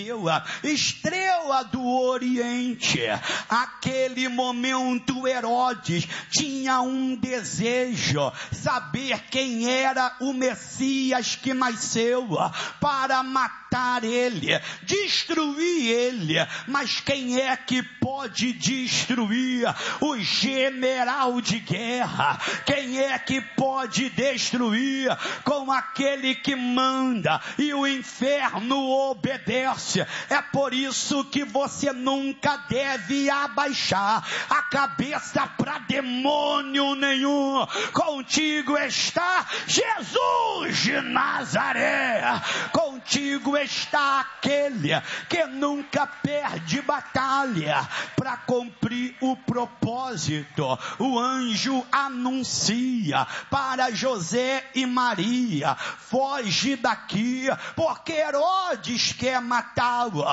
estrela do Oriente. Aquele momento Herodes tinha um desejo, saber quem era o Messias que nasceu, para matar ele, destruir ele. Mas quem é que pode destruir o general de guerra? Quem é que pode destruir com aquele que manda e o inferno obedece? É por isso que você nunca deve abaixar a cabeça para demônio nenhum. Contigo está Jesus de Nazaré. Contigo está aquele que nunca perde batalha para cumprir o propósito. O anjo anuncia para José e Maria: foge daqui, porque Herodes quer matá-lo.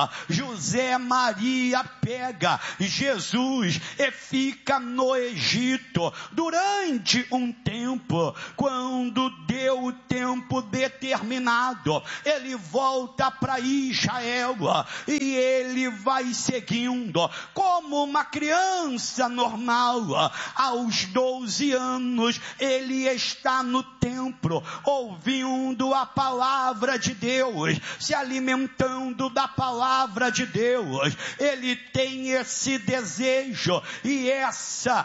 José e Maria pega Jesus e fica no Egito durante um tempo. Quando deu o tempo determinado, ele volta para Israel e ele vai seguindo como uma criança normal. Aos 12 anos ele está no templo ouvindo a palavra de Deus, se alimentando da palavra de Deus. Ele tem esse desejo e essa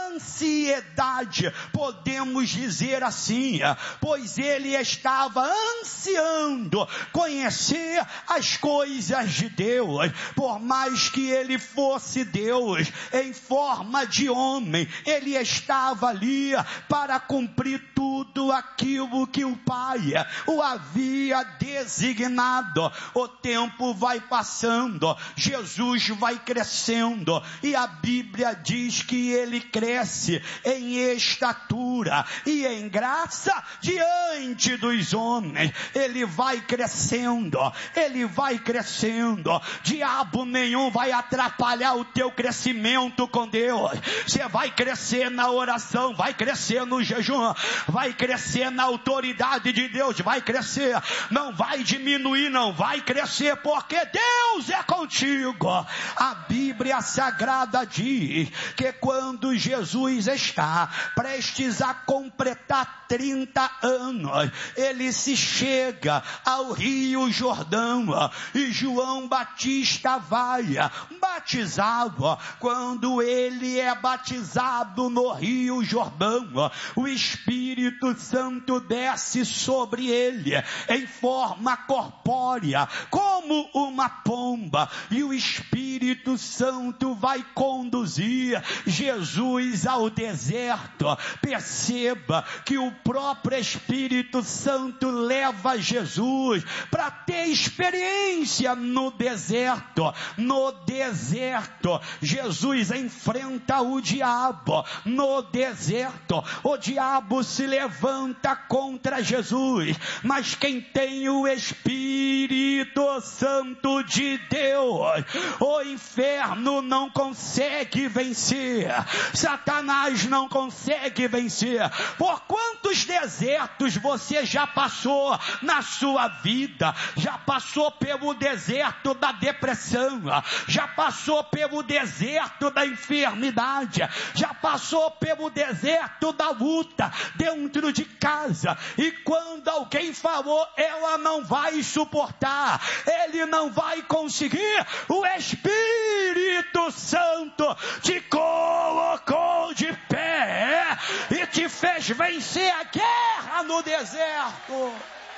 ansiedade, podemos dizer assim, pois ele estava ansiando conhecer as coisas de Deus. Por mais que ele fosse Deus em forma de homem, ele estava ali para cumprir tudo aquilo que o Pai o havia designado. O tempo vai passando, Jesus vai crescendo, e a Bíblia diz que ele cresce em estatura e em graça diante dos homens. Ele vai crescendo, ele vai crescendo. Diabo nenhum vai atrapalhar o teu crescimento com Deus. Você vai crescer na oração, vai crescer no jejum, vai crescer na autoridade de Deus, vai crescer, não vai diminuir, não, vai crescer, porque Deus é contigo. A Bíblia Sagrada diz que quando Jesus está prestes a completar 30 anos, ele se chega ao Rio Jordão e João Batista vai batizá-lo. Quando ele é batizado no Rio Jordão, o Espírito Santo desce sobre ele em forma corpórea, como uma pomba, e o Espírito Santo vai conduzir Jesus ao deserto. Perceba que o próprio Espírito Santo leva Jesus para ter experiência no deserto. No deserto, Jesus enfrenta o diabo. No deserto, o diabo se levanta contra Jesus, mas quem tem o Espírito Santo de Deus, o inferno não consegue vencer, Satanás não consegue vencer. Por quantos desertos você já passou na sua vida? Já passou pelo deserto da depressão, já passou pelo deserto da enfermidade, já passou pelo deserto da luta dentro de casa, e quando alguém falou, ela não vai suportar, ele não vai conseguir, o Espírito Santo te colocou de pé e te fez vencer a guerra no deserto.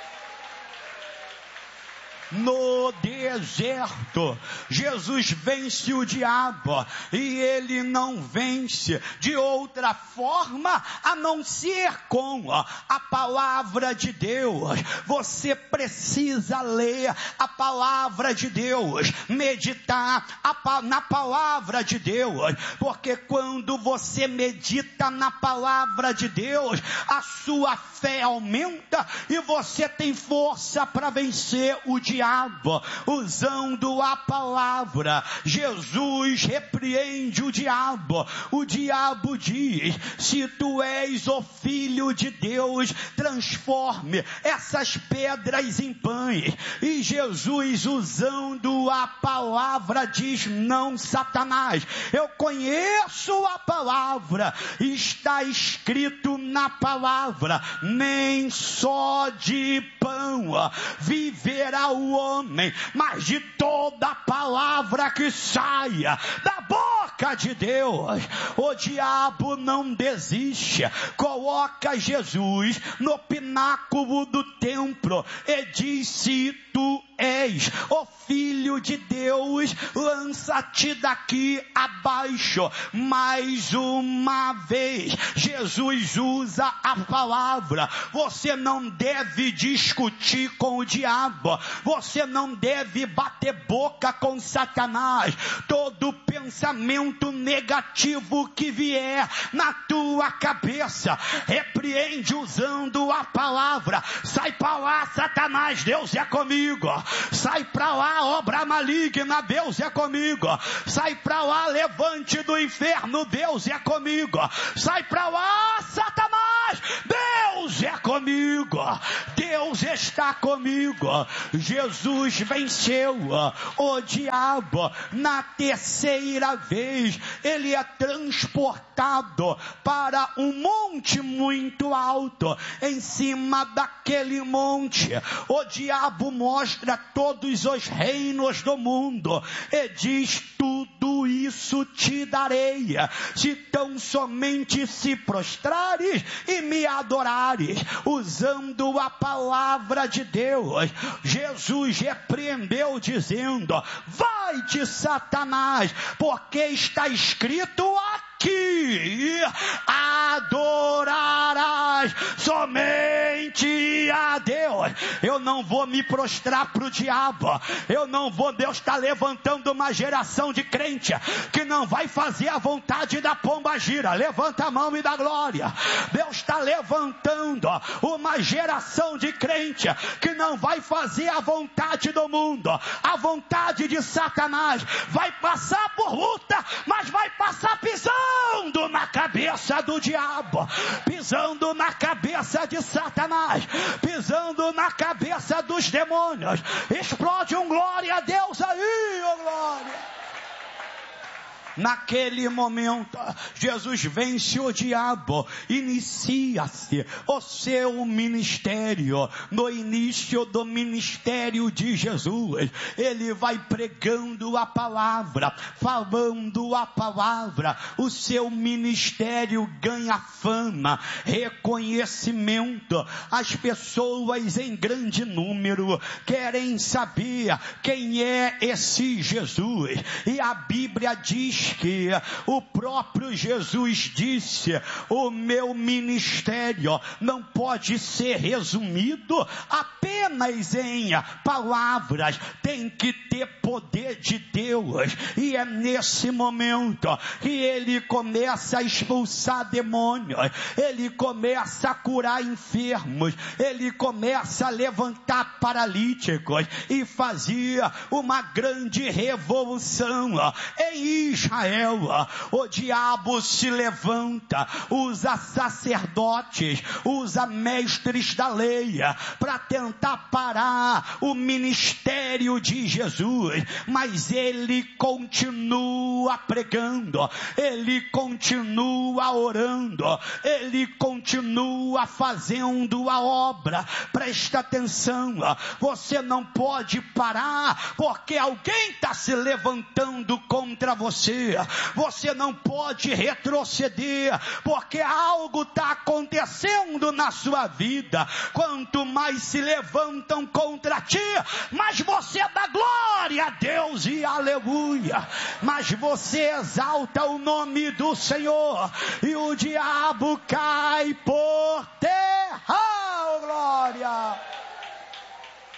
No deserto, Jesus vence o diabo, e ele não vence de outra forma a não ser com a palavra de Deus. Você precisa ler a palavra de Deus, meditar na palavra de Deus, porque quando você medita na palavra de Deus, a sua fé aumenta e você tem força para vencer o diabo. diabo usando a palavra. Jesus repreende o diabo. O diabo diz: se tu és o Filho de Deus, transforme essas pedras em pães. E Jesus, usando a palavra, diz: não, Satanás, eu conheço a palavra, está escrito na palavra: nem só de pão viverá o homem, mas de toda palavra que saia da boca de Deus. O diabo não desiste, coloca Jesus no pináculo do templo e diz: se tu és o Filho de Deus, lança-te daqui abaixo. Mais uma vez, Jesus usa a palavra. Você não deve discutir com o diabo, você não deve bater boca com Satanás. Todo pensamento negativo que vier na tua cabeça, repreende usando a palavra. Sai para lá, Satanás, Deus é comigo. Sai para lá, obra maligna, Deus é comigo. Sai para lá, levante do inferno, Deus é comigo. Sai para lá, Satanás, Deus é comigo. Deus está comigo. Jesus venceu o diabo. Na terceira vez, ele é transportado para um monte muito alto. Em cima daquele monte, o diabo mostra todos os reinos do mundo e diz: tudo isso te darei, se tão somente se prostrares e me adorares. Usando a palavra de Deus, Jesus repreendeu dizendo: vai-te, Satanás, porque está escrito aqui: adorarás somente a Deus. Eu não vou me prostrar para o diabo. Eu não vou. Deus está levantando uma geração de crente que não vai fazer a vontade da pomba gira. Levanta a mão e dá glória. Deus está levantando uma geração de crente que não vai fazer a vontade do mundo, a vontade de Satanás. Vai passar por luta, mas vai passar pisando na cabeça do diabo, pisando na cabeça de Satanás, pisando na cabeça dos demônios. Explode um glória a Deus aí, oh glória. Naquele momento, Jesus vence o diabo, inicia-se o seu ministério. No início do ministério de Jesus, ele vai pregando a palavra, falando a palavra. O seu ministério ganha fama, reconhecimento. As pessoas em grande número querem saber quem é esse Jesus. E a Bíblia diz que o próprio Jesus disse: o meu ministério não pode ser resumido apenas em palavras, tem que ter poder de Deus. E é nesse momento que ele começa a expulsar demônios, ele começa a curar enfermos, ele começa a levantar paralíticos e fazia uma grande revolução em Israel. O diabo se levanta, usa sacerdotes, usa mestres da lei para tentar parar o ministério de Jesus, mas ele continua pregando, ele continua orando, ele continua fazendo a obra. Presta atenção, você não pode parar porque alguém está se levantando contra você. Você não pode retroceder porque algo está acontecendo na sua vida. Quanto mais se levantam contra ti, mais você dá glória a Deus e aleluia, mas você exalta o nome do Senhor e o diabo cai por terra. Oh, glória!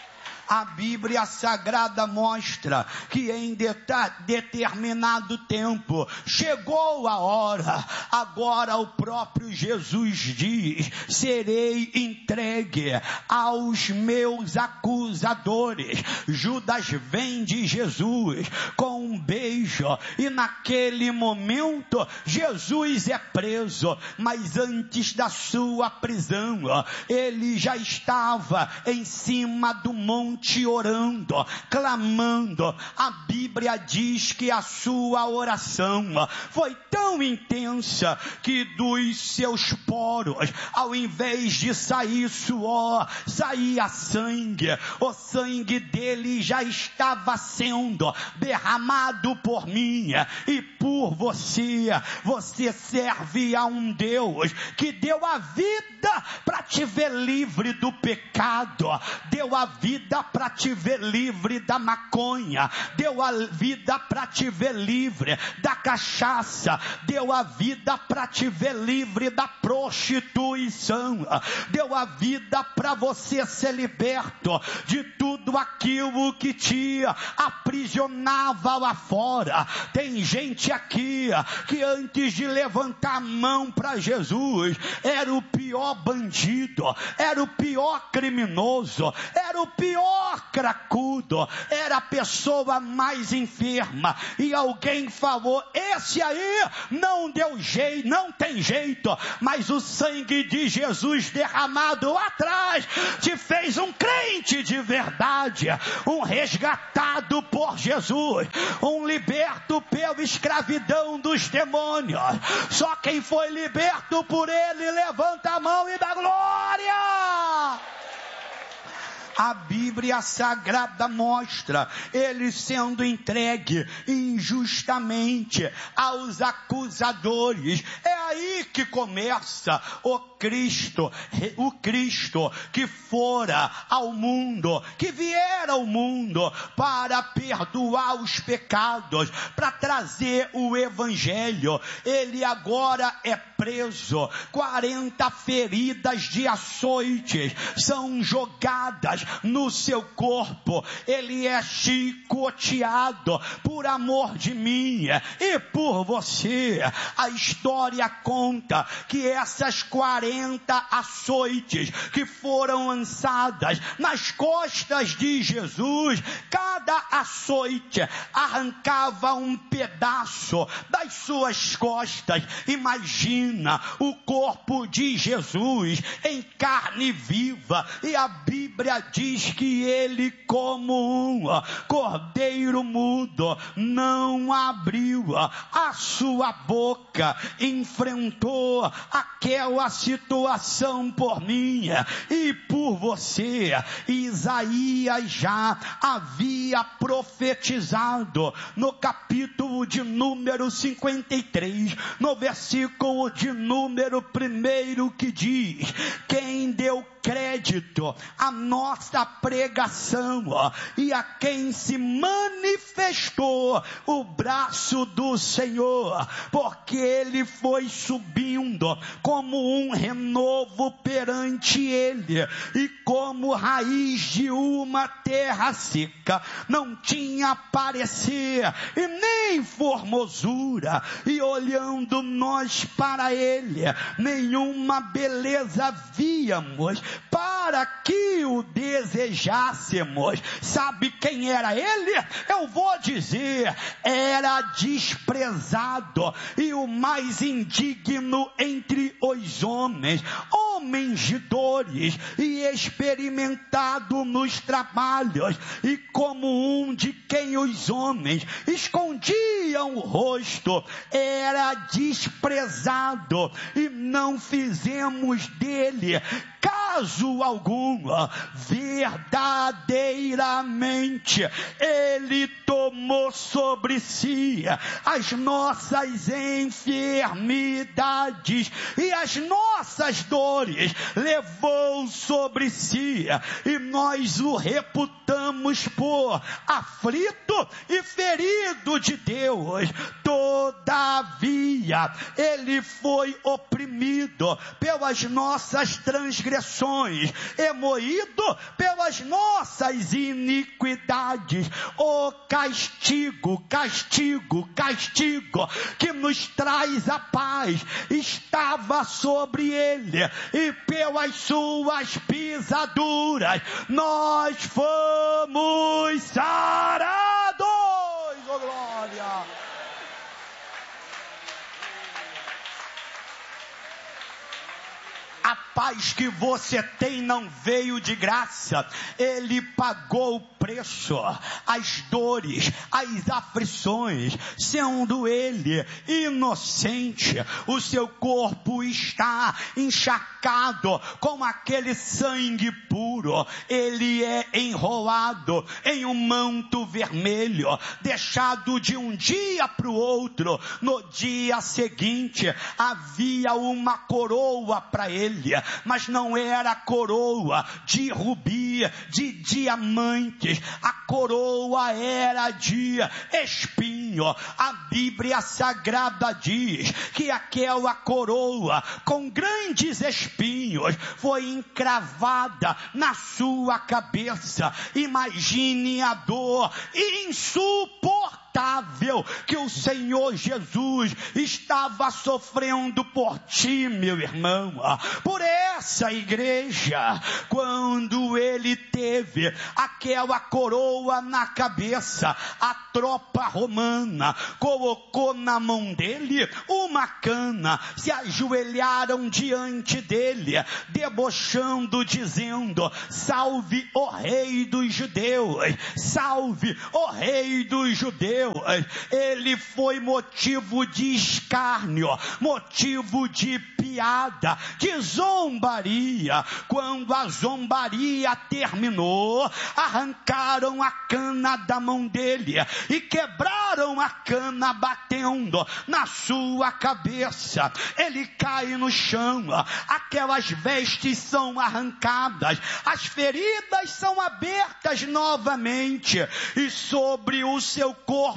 A Bíblia Sagrada mostra que em determinado tempo chegou a hora. Agora o próprio Jesus diz: serei entregue aos meus acusadores. Judas vende Jesus com um beijo e naquele momento Jesus é preso, mas antes da sua prisão ele já estava em cima do monte orando, clamando. A Bíblia diz que a sua oração foi tão intensa que dos seus poros, ao invés de sair suor, saía sangue. O sangue dele já estava sendo derramado por mim e por você. Você serve a um Deus que deu a vida para te ver livre do pecado, deu a vida para te ver livre da maconha, deu a vida para te ver livre da cachaça, deu a vida para te ver livre da prostituição, deu a vida para você ser liberto de tudo aquilo que te aprisionava lá fora. Tem gente aqui que antes de levantar a mão para Jesus era o pior bandido, era o pior criminoso, era o pior cracudo, era a pessoa mais enferma, e alguém falou: esse aí não deu jeito, não tem jeito, mas o sangue de Jesus derramado lá atrás te fez um crente de verdade, um resgatado por Jesus, um liberto pela escravidão dos demônios. Só quem foi liberto por ele levanta a mão e dá glória. A Bíblia Sagrada mostra ele sendo entregue injustamente aos acusadores. É aí que começa o Cristo que fora ao mundo, que viera ao mundo para perdoar os pecados, para trazer o Evangelho. Ele agora é preso, 40 feridas de açoites são jogadas no seu corpo, ele é chicoteado por amor de mim e por você. A história conta que essas 40 açoites que foram lançadas nas costas de Jesus, cada açoite arrancava um pedaço das suas costas. Imagina o corpo de Jesus em carne viva, e a Bíblia diz que ele, como um cordeiro mudo, não abriu a sua boca, enfrentou aquela situação por mim e por você. Isaías já havia profetizado no capítulo de número 53, no versículo de número 1, que diz: quem deu crédito à nossa pregação e a quem se manifestou o braço do Senhor, porque ele foi subindo como um renovo perante ele, e como raiz de uma terra seca, não tinha parecer e nem formosura, e olhando nós para ele, nenhuma beleza víamos para que o desejássemos. Sabe quem era ele? Eu vou dizer: era desprezado e o mais indigno entre os homens, homens de dores e experimentado nos trabalhos, e como um de quem os homens escondiam o rosto, era desprezado e não fizemos dele caso algum. Verdadeiramente ele tomou sobre si as nossas enfermidades e as nossas dores levou sobre si, e nós o reputamos por aflito e ferido de Deus, todavia ele foi oprimido pelas nossas transgressões e moído pelas nossas iniquidades. O castigo que nos traz a paz estava sobre ele, e pelas suas pisaduras nós fomos sarados. Oh, glória! A paz que você tem não veio de graça. Ele pagou o preço, as dores, as aflições, sendo ele inocente. O seu corpo está encharcado com aquele sangue puro. Ele é enrolado em um manto vermelho, deixado de um dia para o outro. No dia seguinte havia uma coroa para ele, mas não era coroa de rubi, de diamantes. A coroa era de espinho. A Bíblia Sagrada diz que aquela coroa com grandes espinhos foi encravada na sua cabeça. Imagine a dor insuportável que o Senhor Jesus estava sofrendo por ti, meu irmão, por essa igreja. Quando ele teve aquela coroa na cabeça, a tropa romana colocou na mão dele uma cana, se ajoelharam diante dele, debochando, dizendo: salve o rei dos judeus, salve o rei dos judeus. Ele foi motivo de escárnio, motivo de piada, de zombaria. Quando a zombaria terminou, arrancaram a cana da mão dele e quebraram a cana batendo na sua cabeça. Ele cai no chão, aquelas vestes são arrancadas, as feridas são abertas novamente, e sobre o seu corpo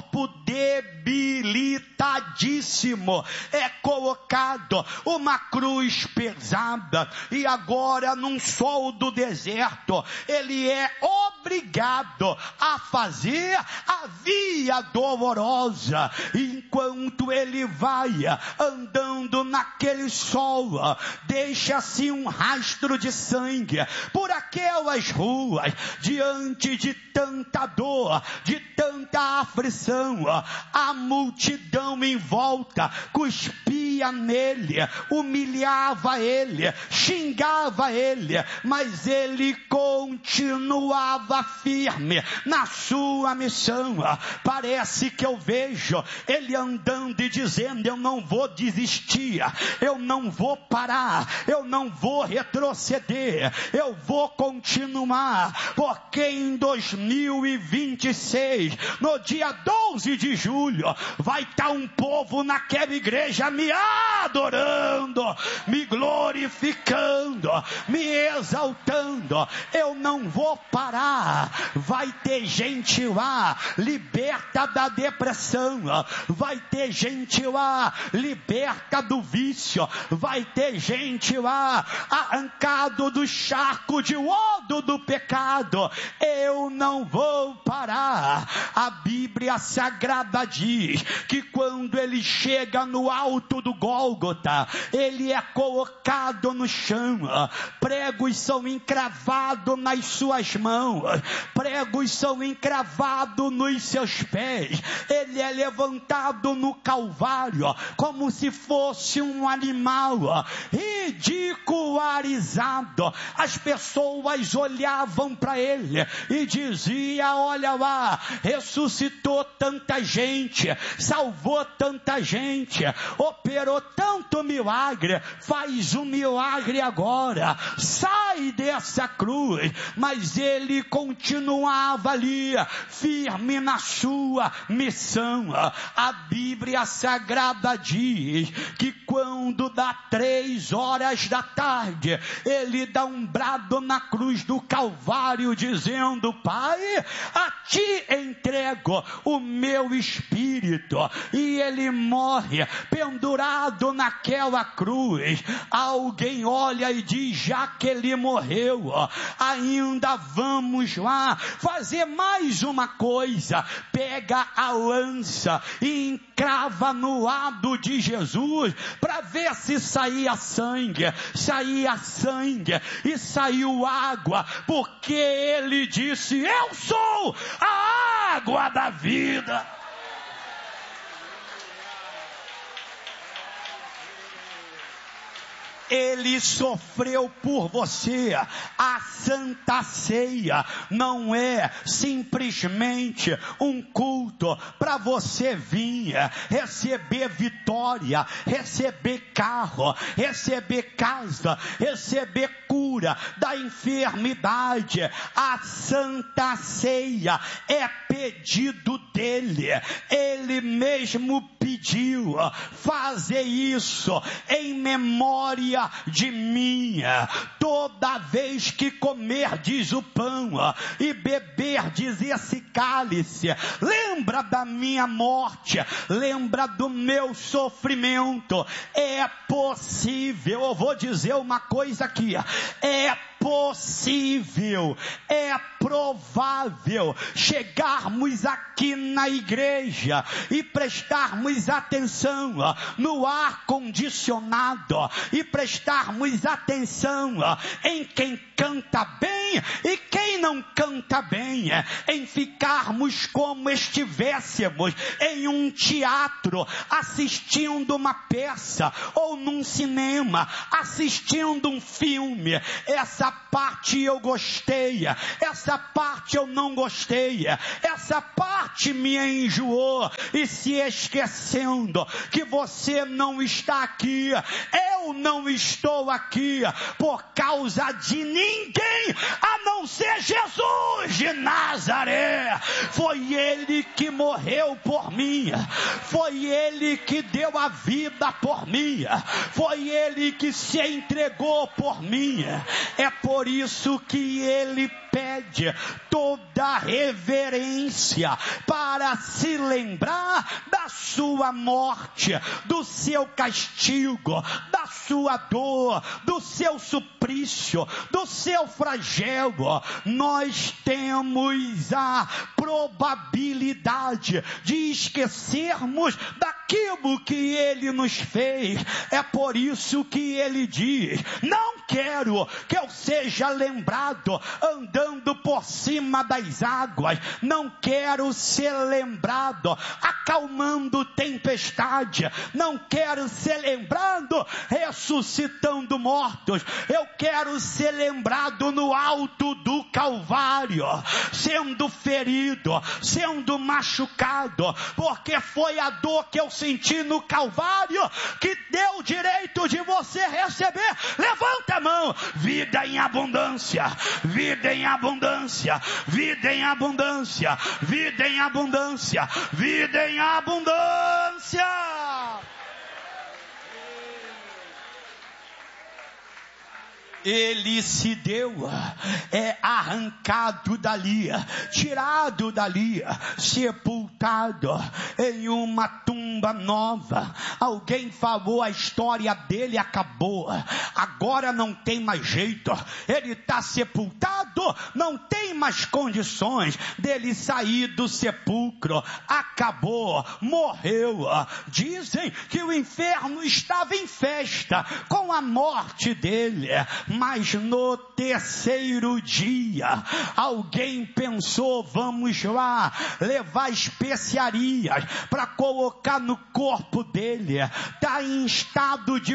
debilitadíssimo é colocado uma cruz pesada. E agora, num sol do deserto, ele é obrigado a fazer a via dolorosa. Enquanto ele vai andando naquele sol, deixa-se um rastro de sangue por aquelas ruas, diante de tanta dor, de tanta aflição. A multidão em volta cuspia nele, humilhava ele, xingava ele, mas ele continuava firme na sua missão. Parece que eu vejo ele andando e dizendo: eu não vou desistir, eu não vou parar, eu não vou retroceder, eu vou continuar, porque em 2026, no dia 12 de julho, vai estar um povo naquela igreja me adorando, me glorificando, me exaltando. Eu não vou parar. Vai ter gente lá liberta da depressão, vai ter gente lá liberta do vício, vai ter gente lá arrancado do charco de lodo do pecado. Eu não vou parar. A Bíblia Sagrada diz que quando ele chega no alto do Gólgota, ele é colocado no chão, pregos são encravados nas suas mãos, pregos são encravados nos seus pés, ele é levantado no Calvário como se fosse um animal, ridicularizado. As pessoas olhavam para ele e diziam: olha lá, ressuscitou tanta gente, salvou tanta gente, operou tanto milagre, faz um milagre agora, sai dessa cruz. Mas ele continuava ali, firme na sua missão. A Bíblia Sagrada diz que quando quando dá 3 horas da tarde, ele dá um brado na cruz do Calvário, dizendo: Pai, a ti entrego o meu espírito. E ele morre pendurado naquela cruz. Alguém olha e diz: já que ele morreu, ainda vamos lá fazer mais uma coisa. Pega a lança e encrava no lado de Jesus, para ver se saía sangue. Saía sangue e saiu água, porque ele disse: eu sou a água da vida. Ele sofreu por você. A Santa Ceia não é simplesmente um culto para você vir receber vitória, receber carro, receber casa, receber cura da enfermidade. A Santa Ceia é pedido dele. Ele mesmo pediu: fazer isso em memória de mim. Toda vez que comerdes o pão e beberdes esse cálice, lembra da minha morte, lembra do meu sofrimento. É possível, eu vou dizer uma coisa aqui, é possível, é provável chegarmos aqui na igreja e prestarmos atenção no ar condicionado e prestarmos atenção em quem canta bem e quem não canta bem, em ficarmos como estivéssemos em um teatro assistindo uma peça ou num cinema assistindo um filme. Essa parte eu gostei, essa parte eu não gostei, essa parte me enjoou, e se esquecendo que você não está aqui, eu não estou aqui por causa de ninguém a não ser Jesus de Nazaré. Foi ele que morreu por mim, foi ele que deu a vida por mim, foi ele que se entregou por mim. É por isso que ele pede toda reverência, para se lembrar da sua morte, do seu castigo, da sua dor, do seu suplício, do seu flagelo. Nós temos a probabilidade de esquecermos daquilo que ele nos fez. É por isso que ele diz: não quero que eu seja lembrado andando por cima das águas, não quero ser lembrado acalmando tempestade, não quero ser lembrado ressuscitando mortos. Eu quero ser lembrado no alto do Calvário, sendo ferido, sendo machucado, porque foi a dor que eu senti no Calvário que deu o direito de você receber. Levanta a mão. Vida em abundância, vida em abundância, vida em abundância, vida em abundância, vida em abundância. Ele se deu, é arrancado dali, tirado dali, sepultado em uma tumba nova. Alguém falou: a história dele acabou, agora não tem mais jeito, ele está sepultado, não tem mais condições dele sair do sepulcro, acabou, morreu. Dizem que o inferno estava em festa com a morte dele, mas no terceiro dia, alguém pensou: vamos lá levar especiarias para colocar no corpo dele. Está em estado de putrescência,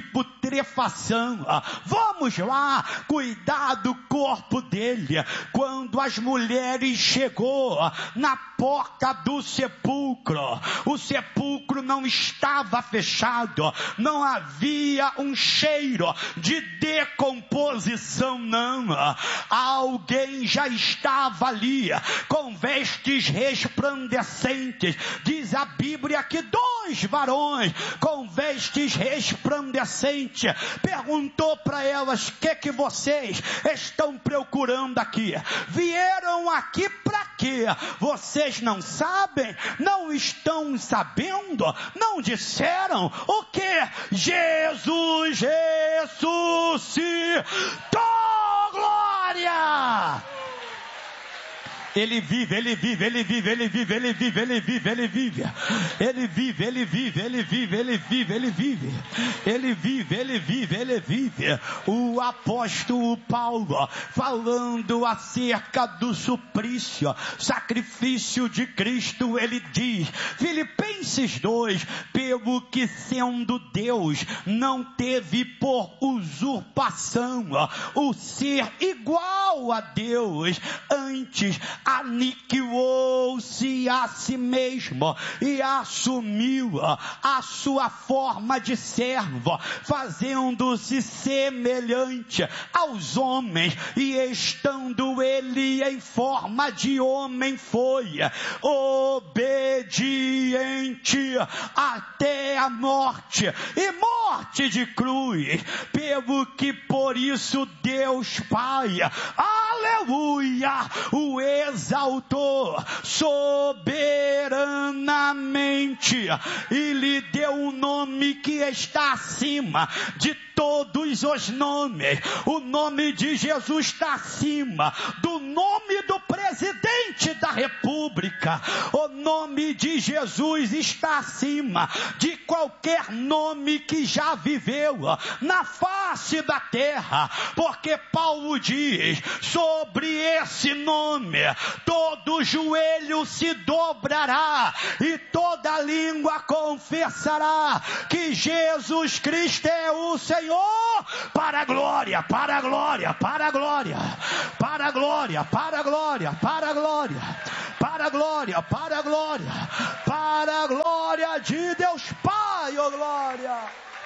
putrefação. Vamos lá cuidar do corpo dele. Quando as mulheres chegou na porta do sepulcro, o sepulcro não estava fechado, não havia um cheiro de decomposição, não. Alguém já estava ali com vestes resplandecentes. Diz a Bíblia que 2 varões com vestes resplandecentes perguntou para elas: o que vocês estão procurando aqui? Vieram aqui para quê? Vocês não sabem? Não estão sabendo? Não disseram o que? Jesus ressuscitou! Glória! Ele vive, ele vive, ele vive, ele vive, ele vive, ele vive, ele vive, ele vive, ele vive, ele vive, ele vive, ele vive, ele vive, ele vive, ele vive. O apóstolo Paulo, falando acerca do suplício, sacrifício de Cristo, ele diz, Filipenses 2, pelo que sendo Deus, não teve por usurpação o ser igual a Deus, antes aniquilou-se a si mesmo e assumiu a sua forma de servo, fazendo-se semelhante aos homens, e estando ele em forma de homem, foi obediente até a morte, e morte de cruz, pelo que por isso Deus Pai, aleluia, o exaltou soberanamente e lhe deu um nome que está acima de todos os nomes. O nome de Jesus está acima do nome do presidente da República. O nome de Jesus está acima de qualquer nome que já viveu na face da terra, porque Paulo diz, sobre esse nome todo joelho se dobrará e toda língua confessará que Jesus Cristo é o Senhor, para a glória, para a glória, para a glória, para a glória, para a glória, para a glória, para a glória, para a glória, para a glória de Deus Pai, ó glória.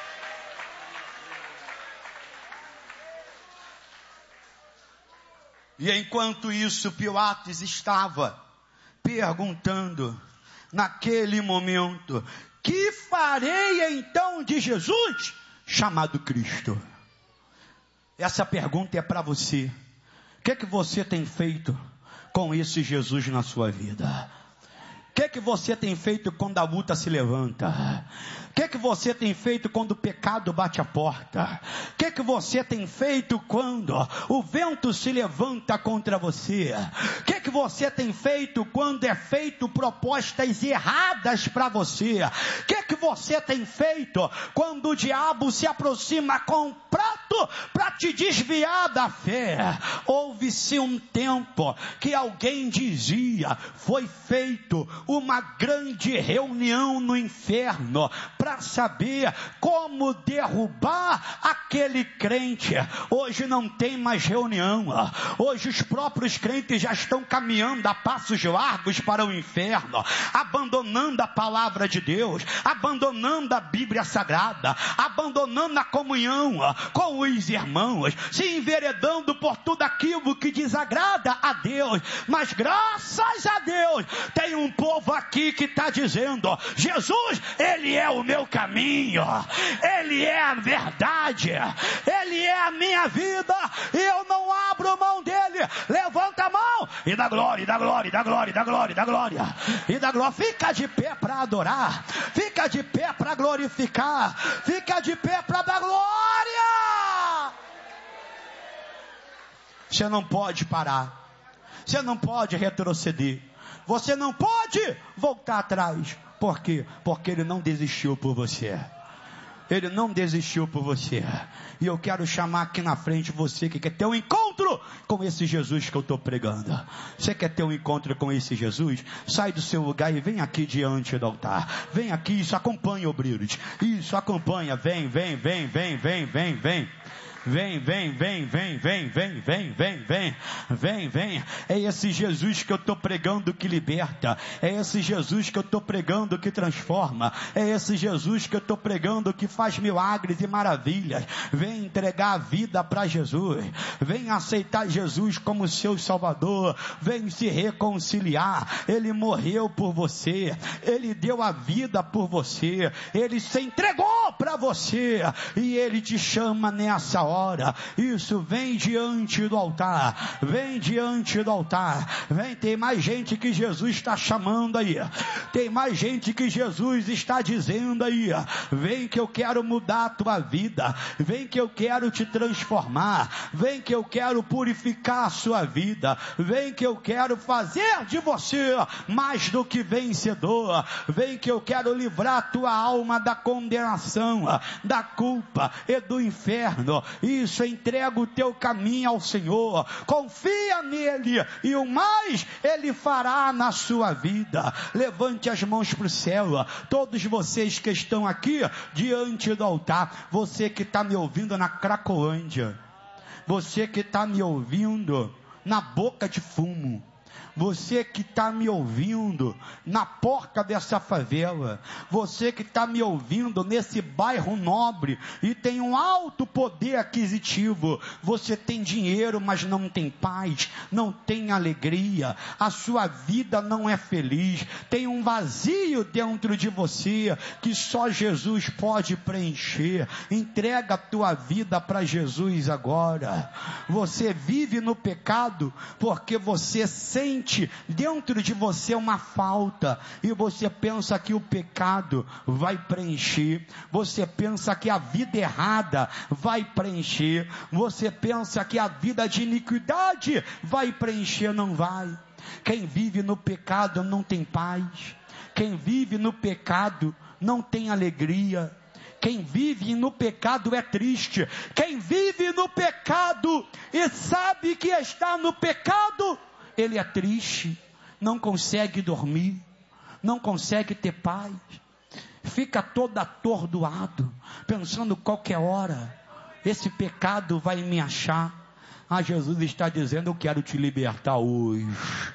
E enquanto isso, Pilatos estava perguntando, naquele momento, que farei então de Jesus, chamado Cristo? Essa pergunta é para você. O que você tem feito com esse Jesus na sua vida? O que você tem feito quando a luta se levanta? O que você tem feito quando o pecado bate a porta? O que você tem feito quando o vento se levanta contra você? O que você tem feito quando é feito propostas erradas para você? O que você tem feito quando o diabo se aproxima com um prato para te desviar da fé? Houve-se um tempo que alguém dizia, foi feito uma grande reunião no inferno para saber como derrubar aquele crente. Hoje não tem mais reunião. Hoje os próprios crentes já estão caminhando a passos largos para o inferno, abandonando a palavra de Deus, abandonando a Bíblia Sagrada, abandonando a comunhão com os irmãos, se enveredando por tudo aquilo que desagrada a Deus. Mas graças a Deus tem um povo aqui que está dizendo, Jesus, Ele é o meu caminho, Ele é a verdade, Ele é a minha vida, e eu não abro mão dele. Levanta a mão e dá glória, dá glória, dá glória, dá glória, dá glória, e dá glória. Fica de pé para adorar, fica de pé para glorificar, fica de pé para dar glória. Você não pode parar, você não pode retroceder, você não pode voltar atrás. Por quê? Porque Ele não desistiu por você. Ele não desistiu por você. E eu quero chamar aqui na frente você que quer ter um encontro com esse Jesus que eu estou pregando. Você quer ter um encontro com esse Jesus? Sai do seu lugar e vem aqui diante do altar. Vem aqui, isso, acompanha, obreiros. Isso, acompanha, vem. Vem. É esse Jesus que eu estou pregando que liberta. É esse Jesus que eu estou pregando que transforma. É esse Jesus que eu estou pregando que faz milagres e maravilhas. Vem entregar a vida para Jesus. Vem aceitar Jesus como seu Salvador. Vem se reconciliar. Ele morreu por você. Ele deu a vida por você. Ele se entregou para você. E Ele te chama nessa hora. Isso, vem diante do altar. Vem diante do altar. Vem, tem mais gente que Jesus está chamando aí. Tem mais gente que Jesus está dizendo aí. Vem que eu quero mudar a tua vida. Vem que eu quero te transformar. Vem que eu quero purificar a sua vida. Vem que eu quero fazer de você mais do que vencedor. Vem que eu quero livrar a tua alma da condenação, da culpa e do inferno. Isso, entrega o teu caminho ao Senhor, confia nele e o mais Ele fará na sua vida. Levante as mãos para o céu, todos vocês que estão aqui diante do altar, você que está me ouvindo na Cracolândia, você que está me ouvindo na Boca de Fumo, você que está me ouvindo na porta dessa favela, você que está me ouvindo nesse bairro nobre e tem um alto poder aquisitivo, você tem dinheiro mas não tem paz, não tem alegria, a sua vida não é feliz, tem um vazio dentro de você que só Jesus pode preencher. Entrega a tua vida para Jesus agora. Você vive no pecado porque você sente dentro de você uma falta, e você pensa que o pecado vai preencher, você pensa que a vida errada vai preencher, você pensa que a vida de iniquidade vai preencher. Não vai. Quem vive no pecado não tem paz, quem vive no pecado não tem alegria, quem vive no pecado é triste. Quem vive no pecado e sabe que está no pecado, ele é triste, não consegue dormir, não consegue ter paz, fica todo atordoado, pensando qualquer hora, esse pecado vai me achar. Jesus está dizendo: eu quero te libertar hoje,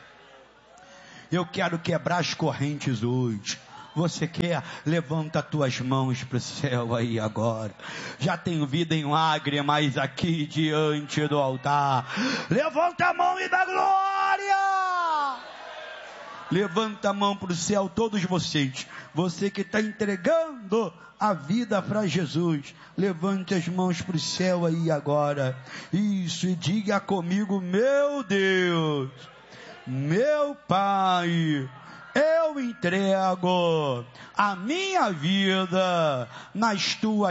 eu quero quebrar as correntes hoje. Você quer? Levanta as tuas mãos para o céu aí agora. Já tenho vida em lágrimas aqui diante do altar. Levanta a mão e dá glória. Levanta a mão para o céu, todos vocês. Você que está entregando a vida para Jesus, levante as mãos para o céu aí agora. Isso, e diga comigo: meu Deus, meu Pai, eu entrego a minha vida nas tuas